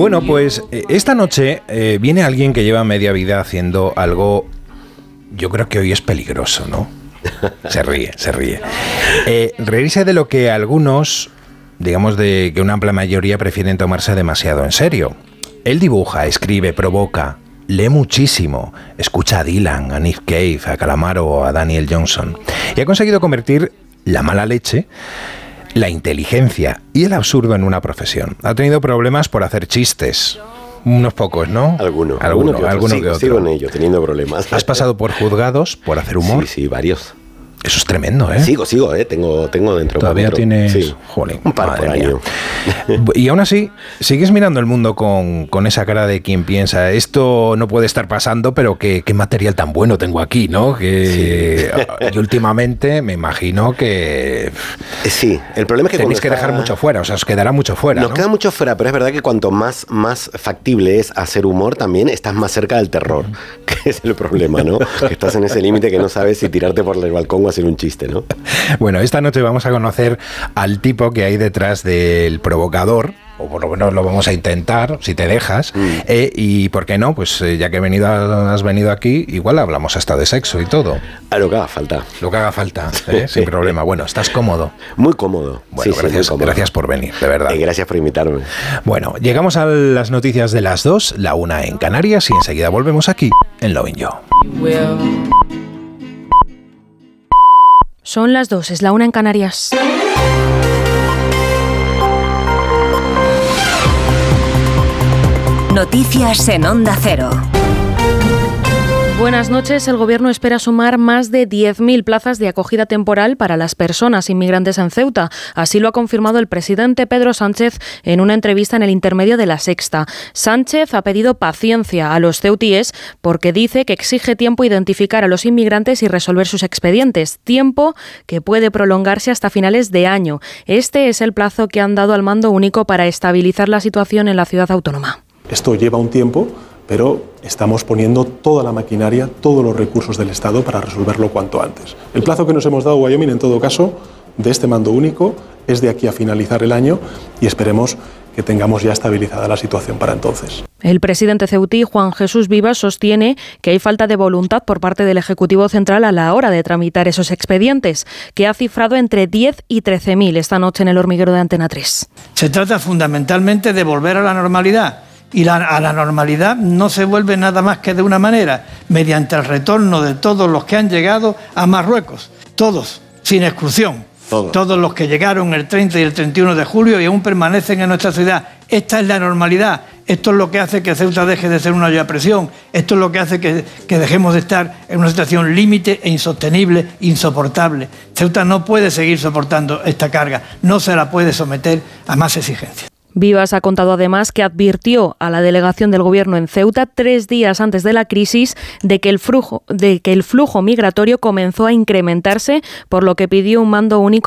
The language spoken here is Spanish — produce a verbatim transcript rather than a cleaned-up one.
Bueno, pues esta noche eh, viene alguien que lleva media vida haciendo algo, yo creo que hoy es peligroso, ¿no? Se ríe, se ríe. Eh, reírse de lo que algunos, digamos de que una amplia mayoría prefieren tomarse demasiado en serio. Él dibuja, escribe, provoca, lee muchísimo, escucha a Dylan, a Nick Cave, a Calamaro o a Daniel Johnson. Y ha conseguido convertir la mala leche, la inteligencia y el absurdo en una profesión. Ha tenido problemas por hacer chistes. Unos pocos, ¿no? Alguno. Alguno, alguno que alguno otro. que otro. Sigo en ello, teniendo problemas. ¿Has pasado por juzgados por hacer humor? Sí, sí, varios. Eso es tremendo, ¿eh? Sigo, sigo, ¿eh? Tengo, tengo dentro. Todavía tienes... Sí. Jolín, un par por año. Y aún así, sigues mirando el mundo con, con esa cara de quien piensa, esto no puede estar pasando, pero qué, qué material tan bueno tengo aquí, ¿no? Que sí. Y últimamente me imagino que... Sí, el problema es que tenéis que está... dejar mucho fuera, o sea, os quedará mucho fuera, Nos ¿no? queda mucho fuera, pero es verdad que cuanto más, más factible es hacer humor, también estás más cerca del terror, que es el problema, ¿no? Que estás en ese límite que no sabes si tirarte por el balcón o hacer un chiste, ¿no? Bueno, esta noche vamos a conocer al tipo que hay detrás del provocador, o por lo menos lo vamos a intentar, si te dejas, mm. eh, y ¿por qué no? Pues eh, ya que he venido a, has venido aquí, igual hablamos hasta de sexo y todo. A lo que haga falta. Lo que haga falta, ¿eh? Sin problema. Bueno, ¿estás cómodo? Muy cómodo. Bueno, sí, gracias, sí, muy cómodo. Gracias por venir, de verdad. Y gracias por invitarme. Bueno, llegamos a las noticias de las dos, la una en Canarias, y enseguida volvemos aquí, en Lovin' You. Son las dos, es la una en Canarias. Noticias en Onda Cero. Buenas noches. El Gobierno espera sumar más de diez mil plazas de acogida temporal para las personas inmigrantes en Ceuta. Así lo ha confirmado el presidente Pedro Sánchez en una entrevista en el Intermedio de La Sexta. Sánchez ha pedido paciencia a los ceutíes porque dice que exige tiempo identificar a los inmigrantes y resolver sus expedientes. Tiempo que puede prolongarse hasta finales de año. Este es el plazo que han dado al mando único para estabilizar la situación en la ciudad autónoma. Esto lleva un tiempo, pero estamos poniendo toda la maquinaria, todos los recursos del Estado para resolverlo cuanto antes. El plazo que nos hemos dado, Wyoming, en todo caso, de este mando único, es de aquí a finalizar el año y esperemos que tengamos ya estabilizada la situación para entonces. El presidente ceutí, Juan Jesús Vivas, sostiene que hay falta de voluntad por parte del Ejecutivo Central a la hora de tramitar esos expedientes, que ha cifrado entre diez y trece mil esta noche en el hormiguero de Antena tres. Se trata fundamentalmente de volver a la normalidad. Y la, a la normalidad no se vuelve nada más que de una manera, mediante el retorno de todos los que han llegado a Marruecos, todos, sin exclusión, todos, todos los que llegaron el treinta y el treinta y uno de julio y aún permanecen en nuestra ciudad. Esta es la normalidad, esto es lo que hace que Ceuta deje de ser una olla a presión, esto es lo que hace que, que dejemos de estar en una situación límite e insostenible, insoportable. Ceuta no puede seguir soportando esta carga, no se la puede someter a más exigencias. Vivas ha contado además que advirtió a la delegación del Gobierno en Ceuta tres días antes de la crisis de que el flujo, de que el flujo migratorio comenzó a incrementarse, por lo que pidió un mando único